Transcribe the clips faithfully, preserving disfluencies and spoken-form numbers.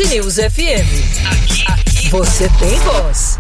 Band News F M. Aqui, aqui você tem voz.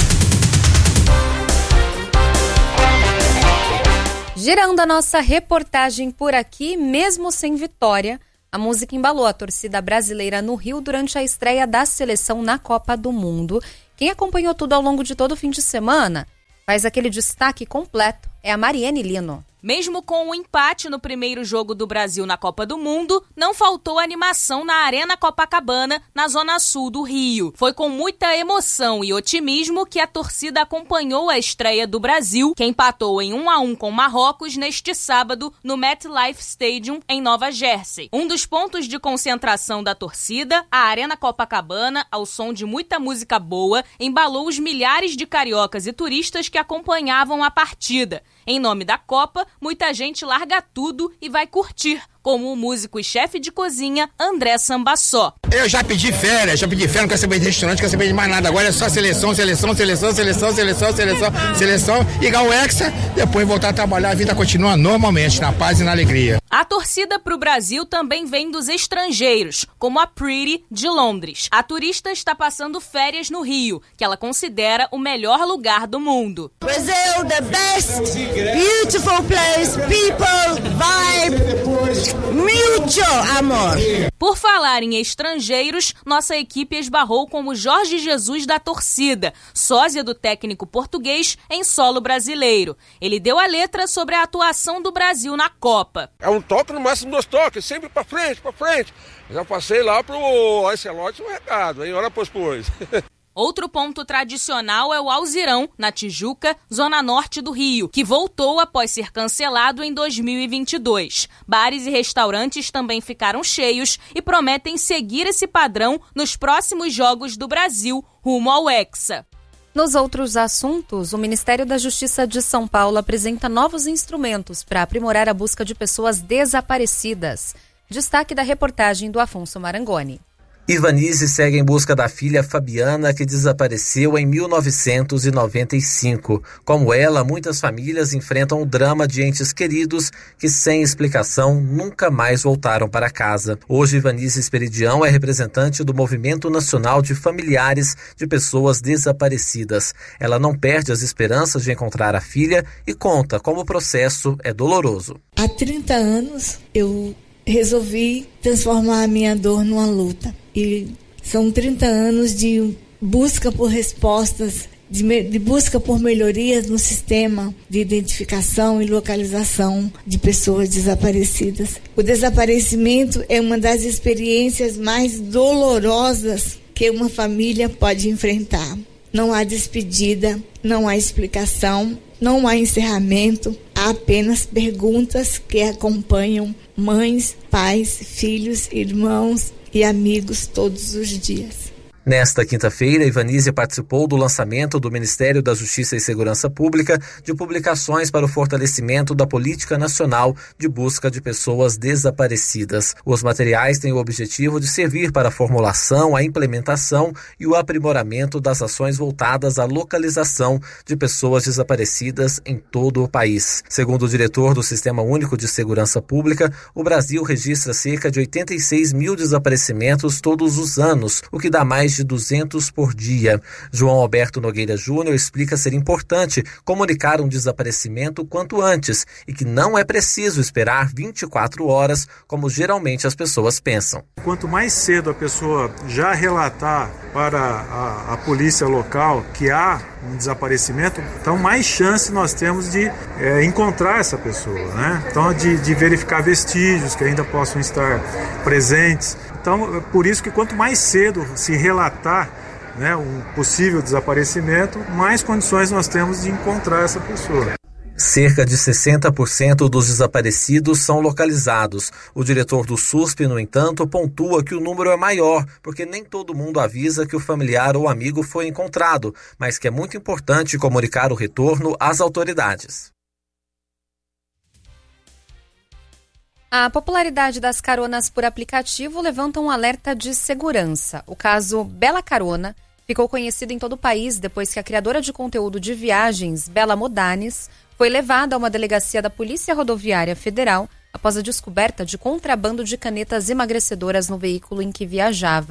Girando a nossa reportagem por aqui, mesmo sem vitória, a música embalou a torcida brasileira no Rio durante a estreia da seleção na Copa do Mundo. Quem acompanhou tudo ao longo de todo o fim de semana faz aquele destaque completo, é a Mariane Lino. Mesmo com o empate no primeiro jogo do Brasil na Copa do Mundo, não faltou animação na Arena Copacabana, na zona sul do Rio. Foi com muita emoção e otimismo que a torcida acompanhou a estreia do Brasil, que empatou em um a um com Marrocos neste sábado no MetLife Stadium, em Nova Jersey. Um dos pontos de concentração da torcida, a Arena Copacabana, ao som de muita música boa, embalou os milhares de cariocas e turistas que acompanhavam a partida. Em nome da Copa, muita gente larga tudo e vai curtir, como o músico e chefe de cozinha André Sambassó. Eu já pedi férias, já pedi férias, não quero saber de restaurante, não quero saber de mais nada. Agora é só seleção, seleção, seleção, seleção, seleção, seleção, seleção, ligar o Hexa, depois voltar a trabalhar, a vida continua normalmente, na paz e na alegria. A torcida para o Brasil também vem dos estrangeiros, como a Pretty, de Londres. A turista está passando férias no Rio, que ela considera o melhor lugar do mundo. Brazil, the best, beautiful place, people, vibe, mucho amor. Por falar em estrangeiros, nossa equipe esbarrou com o Jorge Jesus da torcida, sósia do técnico português em solo brasileiro. Ele deu a letra sobre a atuação do Brasil na Copa. É um toque no máximo dois toques, sempre pra frente, pra frente. Já passei lá pro Ancelotti um recado, hein? Ora pois pois. Outro ponto tradicional é o Alzirão, na Tijuca, zona norte do Rio, que voltou após ser cancelado em dois mil e vinte e dois. Bares e restaurantes também ficaram cheios e prometem seguir esse padrão nos próximos Jogos do Brasil, rumo ao Hexa. Nos outros assuntos, o Ministério da Justiça de São Paulo apresenta novos instrumentos para aprimorar a busca de pessoas desaparecidas. Destaque da reportagem do Afonso Marangoni. Ivanise segue em busca da filha Fabiana, que desapareceu em mil novecentos e noventa e cinco. Como ela, muitas famílias enfrentam o drama de entes queridos que, sem explicação, nunca mais voltaram para casa. Hoje, Ivanise Esperidião é representante do Movimento Nacional de Familiares de Pessoas Desaparecidas. Ela não perde as esperanças de encontrar a filha e conta como o processo é doloroso. Há trinta anos, eu resolvi transformar a minha dor numa luta. E são trinta anos de busca por respostas, de, me, de busca por melhorias no sistema de identificação e localização de pessoas desaparecidas. O desaparecimento é uma das experiências mais dolorosas que uma família pode enfrentar. Não há despedida, não há explicação, não há encerramento, há apenas perguntas que acompanham mães, pais, filhos, irmãos e amigos todos os dias. Nesta quinta-feira, Ivanise participou do lançamento do Ministério da Justiça e Segurança Pública de publicações para o fortalecimento da Política Nacional de Busca de Pessoas Desaparecidas. Os materiais têm o objetivo de servir para a formulação, a implementação e o aprimoramento das ações voltadas à localização de pessoas desaparecidas em todo o país. Segundo o diretor do Sistema Único de Segurança Pública, o Brasil registra cerca de oitenta e seis mil desaparecimentos todos os anos, o que dá mais de duzentos por dia. João Alberto Nogueira Júnior explica ser importante comunicar um desaparecimento quanto antes e que não é preciso esperar vinte e quatro horas, como geralmente as pessoas pensam. Quanto mais cedo a pessoa já relatar para a, a polícia local que há um desaparecimento, então mais chance nós temos de é, encontrar essa pessoa, né? Então de, de verificar vestígios que ainda possam estar presentes. Então, por isso que quanto mais cedo se relatar, né, um possível desaparecimento, mais condições nós temos de encontrar essa pessoa. Cerca de sessenta por cento dos desaparecidos são localizados. O diretor do S U S P, no entanto, pontua que o número é maior, porque nem todo mundo avisa que o familiar ou amigo foi encontrado, mas que é muito importante comunicar o retorno às autoridades. A popularidade das caronas por aplicativo levanta um alerta de segurança. O caso Bela Carona ficou conhecido em todo o país depois que a criadora de conteúdo de viagens, Bela Modanes, foi levada a uma delegacia da Polícia Rodoviária Federal após a descoberta de contrabando de canetas emagrecedoras no veículo em que viajava.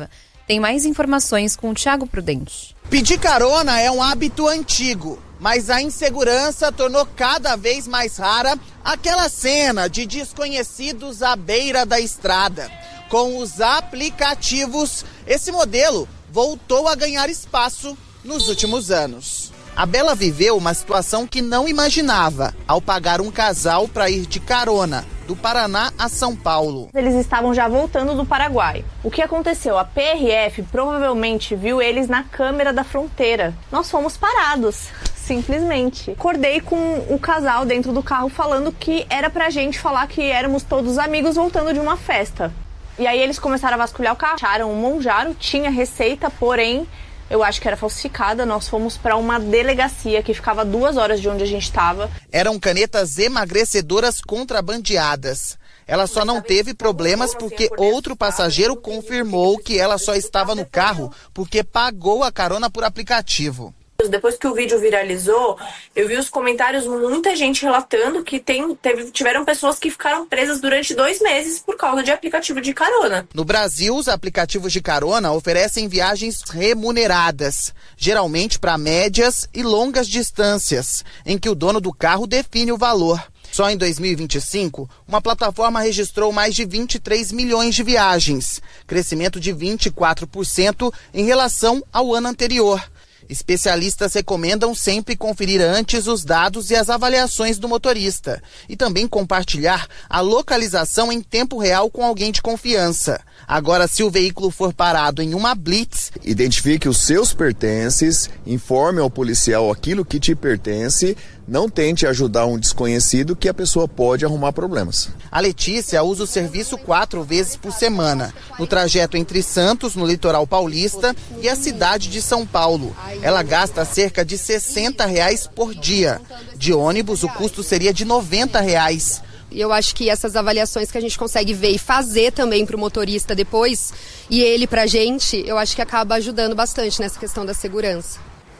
Tem mais informações com o Thiago Prudente. Pedir carona é um hábito antigo, mas a insegurança tornou cada vez mais rara aquela cena de desconhecidos à beira da estrada. Com os aplicativos, esse modelo voltou a ganhar espaço nos últimos anos. A Bela viveu uma situação que não imaginava ao pagar um casal para ir de carona do Paraná a São Paulo. Eles estavam já voltando do Paraguai. O que aconteceu? A P R F provavelmente viu eles na câmera da fronteira. Nós fomos parados, simplesmente. Acordei com o casal dentro do carro falando que era pra gente falar que éramos todos amigos voltando de uma festa. E aí eles começaram a vasculhar o carro, acharam um monjaro, tinha receita, porém eu acho que era falsificada. Nós fomos para uma delegacia que ficava a duas horas de onde a gente estava. Eram canetas emagrecedoras contrabandeadas. Ela só não teve problemas porque outro passageiro confirmou que ela só estava no carro porque pagou a carona por aplicativo. Depois que o vídeo viralizou, eu vi os comentários, muita gente relatando que tem, teve, tiveram pessoas que ficaram presas durante dois meses por causa de aplicativo de carona. No Brasil, os aplicativos de carona oferecem viagens remuneradas, geralmente para médias e longas distâncias, em que o dono do carro define o valor. Só em dois mil e vinte e cinco, uma plataforma registrou mais de vinte e três milhões de viagens, crescimento de vinte e quatro por cento em relação ao ano anterior. Especialistas recomendam sempre conferir antes os dados e as avaliações do motorista e também compartilhar a localização em tempo real com alguém de confiança. Agora, se o veículo for parado em uma blitz, identifique os seus pertences, informe ao policial aquilo que te pertence, não tente ajudar um desconhecido que a pessoa pode arrumar problemas. A Letícia usa o serviço quatro vezes por semana, no trajeto entre Santos, no litoral paulista, e a cidade de São Paulo. Ela gasta cerca de sessenta reais por dia. De ônibus, o custo seria de noventa reais. E eu acho que essas avaliações que a gente consegue ver e fazer também para o motorista depois, e ele para a gente, eu acho que acaba ajudando bastante nessa questão da segurança.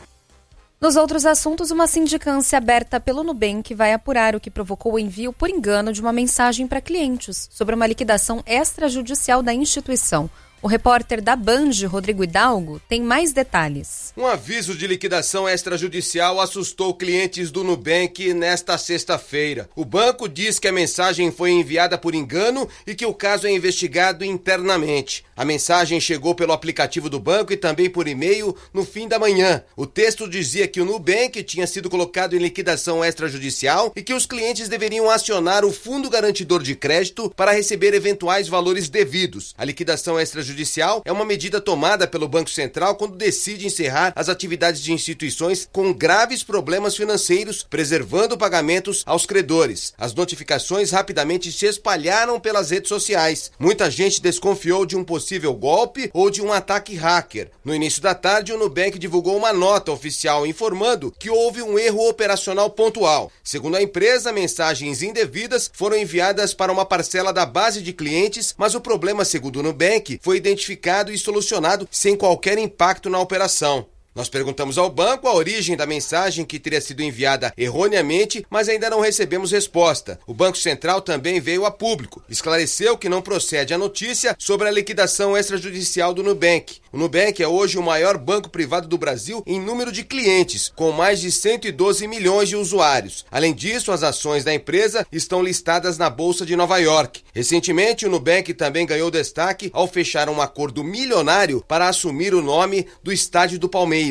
Nos outros assuntos, uma sindicância aberta pelo Nubank vai apurar o que provocou o envio por engano de uma mensagem para clientes sobre uma liquidação extrajudicial da instituição. O repórter da Band, Rodrigo Hidalgo, tem mais detalhes. Um aviso de liquidação extrajudicial assustou clientes do Nubank nesta sexta-feira. O banco diz que a mensagem foi enviada por engano e que o caso é investigado internamente. A mensagem chegou pelo aplicativo do banco e também por e-mail no fim da manhã. O texto dizia que o Nubank tinha sido colocado em liquidação extrajudicial e que os clientes deveriam acionar o Fundo Garantidor de Crédito para receber eventuais valores devidos. A liquidação extrajudicial Judicial é uma medida tomada pelo Banco Central quando decide encerrar as atividades de instituições com graves problemas financeiros, preservando pagamentos aos credores. As notificações rapidamente se espalharam pelas redes sociais. Muita gente desconfiou de um possível golpe ou de um ataque hacker. No início da tarde, o Nubank divulgou uma nota oficial informando que houve um erro operacional pontual. Segundo a empresa, mensagens indevidas foram enviadas para uma parcela da base de clientes, mas o problema, segundo o Nubank, foi identificado e solucionado sem qualquer impacto na operação. Nós perguntamos ao banco a origem da mensagem que teria sido enviada erroneamente, mas ainda não recebemos resposta. O Banco Central também veio a público. Esclareceu que não procede a notícia sobre a liquidação extrajudicial do Nubank. O Nubank é hoje o maior banco privado do Brasil em número de clientes, com mais de cento e doze milhões de usuários. Além disso, as ações da empresa estão listadas na Bolsa de Nova York. Recentemente, o Nubank também ganhou destaque ao fechar um acordo milionário para assumir o nome do estádio do Palmeiras.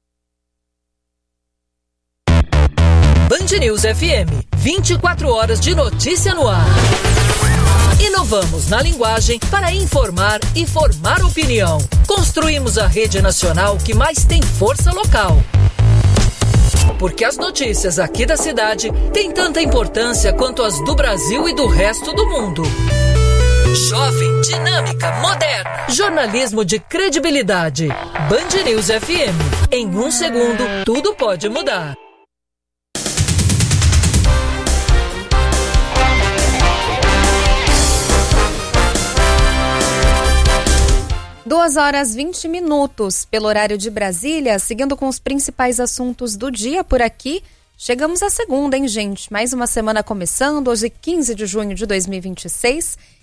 Band News F M, vinte e quatro horas de notícia no ar. Inovamos na linguagem para informar e formar opinião. Construímos a rede nacional que mais tem força local. Porque as notícias aqui da cidade têm tanta importância quanto as do Brasil e do resto do mundo. Jovem, dinâmica, moderna. Jornalismo de credibilidade. Band News F M. Em um segundo, tudo pode mudar. Duas horas e vinte minutos pelo horário de Brasília, seguindo com os principais assuntos do dia por aqui. Chegamos à segunda, hein, gente? Mais uma semana começando, hoje quinze de junho de dois mil e vinte e seis.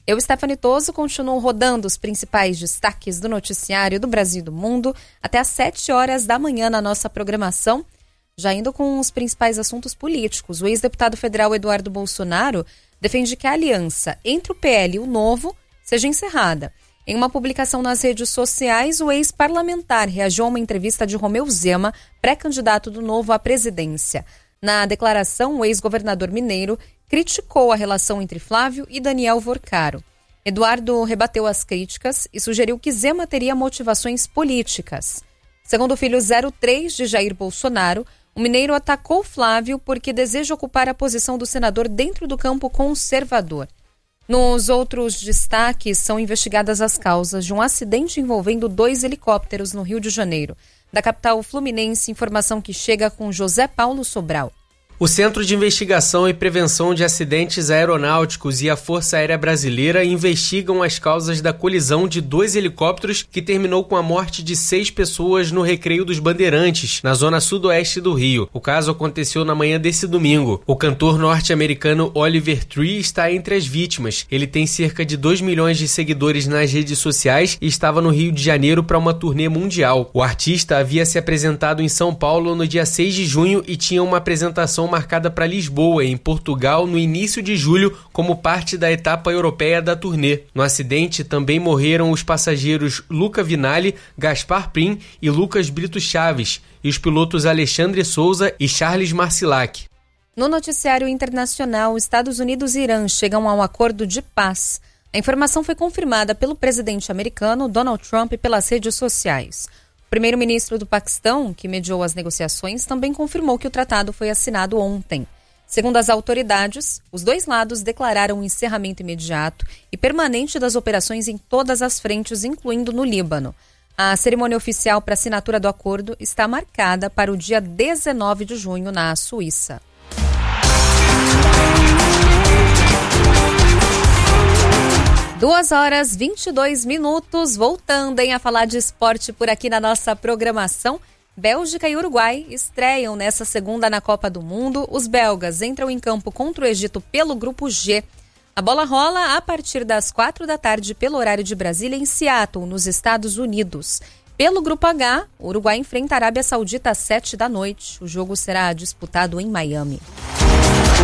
Eu, Stephanie Toso, continuo rodando os principais destaques do noticiário do Brasil e do mundo até às sete horas da manhã na nossa programação. Já indo com os principais assuntos políticos, o ex-deputado federal Eduardo Bolsonaro defende que a aliança entre o P L e o Novo seja encerrada. Em uma publicação nas redes sociais, o ex-parlamentar reagiu a uma entrevista de Romeu Zema, pré-candidato do Novo à presidência. Na declaração, o ex-governador mineiro criticou a relação entre Flávio e Daniel Vorcaro. Eduardo rebateu as críticas e sugeriu que Zema teria motivações políticas. Segundo o filho zero três de Jair Bolsonaro, o mineiro atacou Flávio porque deseja ocupar a posição do senador dentro do campo conservador. Nos outros destaques, são investigadas as causas de um acidente envolvendo dois helicópteros no Rio de Janeiro. Da capital fluminense, informação que chega com José Paulo Sobral. O Centro de Investigação e Prevenção de Acidentes Aeronáuticos e a Força Aérea Brasileira investigam as causas da colisão de dois helicópteros que terminou com a morte de seis pessoas no Recreio dos Bandeirantes, na zona sudoeste do Rio. O caso aconteceu na manhã desse domingo. O cantor norte-americano Oliver Tree está entre as vítimas. Ele tem cerca de dois milhões de seguidores nas redes sociais e estava no Rio de Janeiro para uma turnê mundial. O artista havia se apresentado em São Paulo no dia seis de junho e tinha uma apresentação marcada para Lisboa, em Portugal, no início de julho, como parte da etapa europeia da turnê. No acidente também morreram os passageiros Luca Vinali, Gaspar Prim e Lucas Brito Chaves, e os pilotos Alexandre Souza e Charles Marcilac. No noticiário internacional, Estados Unidos e Irã chegam a um acordo de paz. A informação foi confirmada pelo presidente americano Donald Trump pelas redes sociais. O primeiro-ministro do Paquistão, que mediou as negociações, também confirmou que o tratado foi assinado ontem. Segundo as autoridades, os dois lados declararam o encerramento imediato e permanente das operações em todas as frentes, incluindo no Líbano. A cerimônia oficial para a assinatura do acordo está marcada para o dia dezenove de junho na Suíça. Duas horas, vinte e dois minutos, voltando hein, a falar de esporte por aqui na nossa programação. Bélgica e Uruguai estreiam nessa segunda na Copa do Mundo. Os belgas entram em campo contra o Egito pelo Grupo G. A bola rola a partir das quatro da tarde pelo horário de Brasília em Seattle, nos Estados Unidos. Pelo Grupo H, o Uruguai enfrenta a Arábia Saudita às sete da noite. O jogo será disputado em Miami.